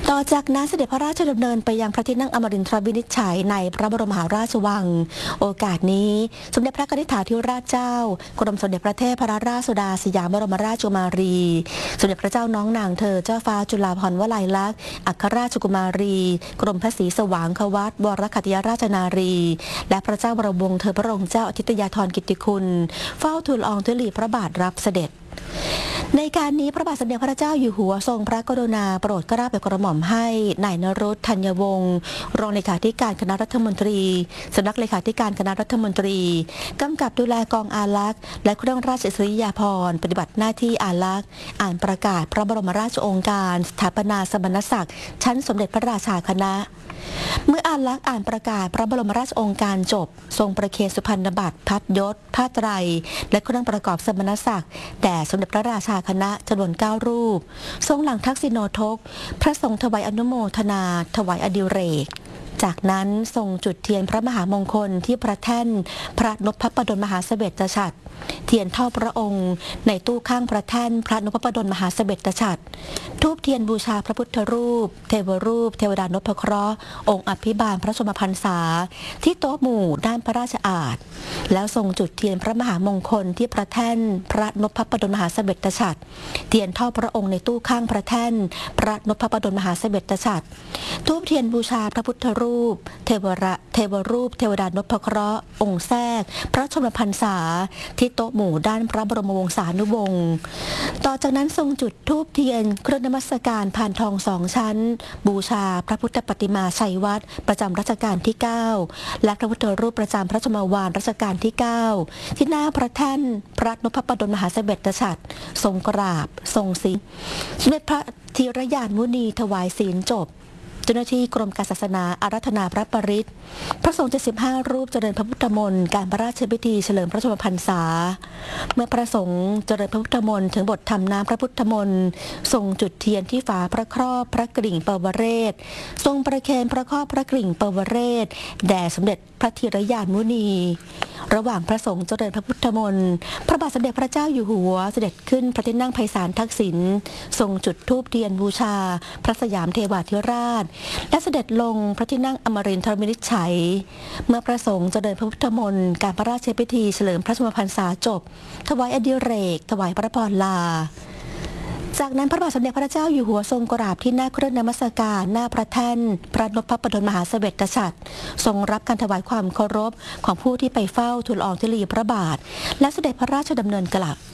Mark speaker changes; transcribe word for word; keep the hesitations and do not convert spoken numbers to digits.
Speaker 1: ต่อจากนั้นเสด็จพระราชดำเนินไปยังพระที่นั่งอมรินทรวินิจฉัยในพระบรมมหาราชวังโอกาสนี้สมเด็จพระนิธิถาธิราชเจ้ากรมสมเด็จพระเทพรัตนราชสุดาสยามบรมราชกุมารีสมเด็จพระเจ้าน้องนางเธอเจ้าฟ้าจุฬาภรณ์วลัยลักษณ์อัครราชกุมารีกรมพระศรีสว่างควัตวรคัตยราชนารีและพระเจ้าบรมวงศ์เธอพระองค์เจ้าอธิตยาธรกิตติคุณเฝ้าทูลอองธุลีพระบาทรับเสด็จในการนี้พระบาทสมเด็จพระเจ้าอยู่หัวทรงพระกรุณาโปรดเกล้าโปรดกระหม่อมให้นายนรุตธัญวงศ์รองเลขาธิการคณะรัฐมนตรีสำนักเลขาธิการคณะรัฐมนตรีกำกับดูแลกองอารักษ์และเครื่องราชอิสริยาภรณ์ปฏิบัติหน้าที่อารักษ์อ่านประกาศพระบรมราชโองการสถาปนาสมณศักดิ์ชั้นสมเด็จพระราชาคณะเมื่ออารักษ์อ่านประกาศพระบรมราชโองการจบทรงประเคนสุพรรณบัตรพัดยศผ้าไตรและเครื่องประกอบสมณศักดิ์แด่สมเด็จพระราชาคณะจำนวนเก้ารูปทรงหลังทักษิโนทกพระทรงถวายอนุโมทนาถวายอดิเรกจากนั้นทรงจุดเทียนพระมหามงคลที่พระแท่นพระนพดลมหาเสวตฉัตรเทียนเท่าพระองค์ในตู้ข้างพระแท่นพระนพดลมหาเสวตฉัตรธูปเทียนบูชาพระพุทธรูปเทวรูปเทวดานพเคราะห์องค์อภิบาลพระชนมพรรษาที่โต๊ะหมู่ด้านพระราชอาณแล้วทรงจุดเทียนพระมหามงคลที่พระแท่นพระนพดลมหาเสวตฉัตรเทียนเท่าพระองค์ในตู้ข้างพระแท่นพระนพดลมหาเสวตฉัตรธูปเทียนบูชาพระพุทธรูปเทวระเทวรูปเทวดานพเคราะห์องค์แทรกพระชนมพรรษาที่โต๊ะหมู่ด้านพระบรมวงศานุวงศ์ต่อจากนั้นทรงจุดธูปเทียนเครื่องนมัสการพานทองสองชั้นบูชาพระพุทธปฏิมาชัยวัดประจำรัชกาลที่เก้าและพระพุทธรูปประจำพระชมวาลรัชกาลที่เก้าที่หน้าพระแท่นพระนพดลมหาเสวตฉัตรทรงกราบทรงศีลสมเด็จพระธีรยานมุนีถวายศีลจบเจ้าหน้าที่กรมการศาสนาอาราธนาพระปริตรพระสงฆ์เจ็ดสิบห้ารูปเจริญพระพุทธมนต์การพระราชพิธีเฉลิมพระชนมพรรษาเมื่อพระสงฆ์เจริญพระพุทธมนต์ถึงบททำน้ำพระพุทธมนต์ทรงจุดเทียนที่ฝาพระครอบพระกริ่งปวเรศทรงประเคนพระครอบพระกริ่งปวเรศแด่สมเด็จพระธีรยานมุนีระหว่างพระสงฆ์เจริญพระพุทธมนต์พระบาทสมเด็จพระเจ้าอยู่หัวเสด็จขึ้นพระที่นั่งไพศาลทักษิณทรงจุดธูปเทียนบูชาพระสยามเทวาธิราชและเสด็จลงพระที่นั่งอมรินทรวินิจฉัยเมื่อพระสงฆ์เจริญพระพุทธมนต์การพระราชพิธีเฉลิมพระชนมพรรษาจบถวายอดิเรกถวายพระพรลาจากนั้นพระบาทสมเด็จพระเจ้าอยู่หัวทรงกราบที่หน้าเครื่องนมัสการหน้าพระแท่นพระนพดลมหาเสวตฉัตรทรงรับการถวายความเคารพของผู้ที่ไปเฝ้าทูลอองธุลีพระบาทและเสด็จพระราชดำเนินกลับ